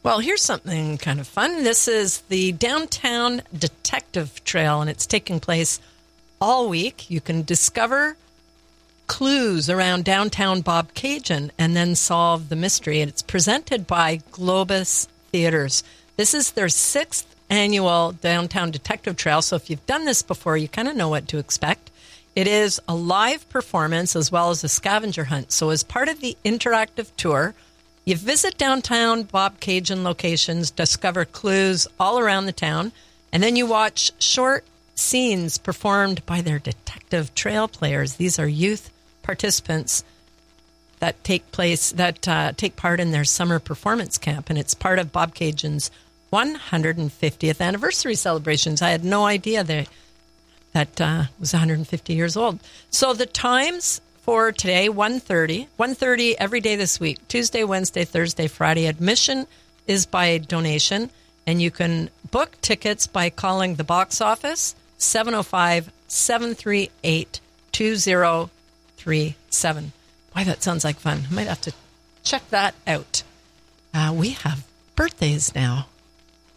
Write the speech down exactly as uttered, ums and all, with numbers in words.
Well, here's something kind of fun. This is the Downtown Detective Trail, and it's taking place all week. You can discover clues around downtown Bobcaygeon and then solve the mystery. And it's presented by Globus Theaters. This is their sixth annual Downtown Detective Trail, so if you've done this before, you kind of know what to expect. It is a live performance as well as a scavenger hunt. So as part of the interactive tour, you visit downtown Bobcaygeon locations, discover clues all around the town, and then you watch short scenes performed by their detective trail players. These are youth participants that take place, that uh, take part in their summer performance camp, and it's part of Bobcaygeon's one hundred fiftieth anniversary celebrations. I had no idea they, that uh, was one hundred fifty years old. So the times for today, one thirty, one thirty every day this week, Tuesday, Wednesday, Thursday, Friday. Admission is by donation, and you can book tickets by calling the box office, seven oh five, seven three eight, two oh three seven. Boy, that sounds like fun. I might have to check that out. Uh, we have birthdays now.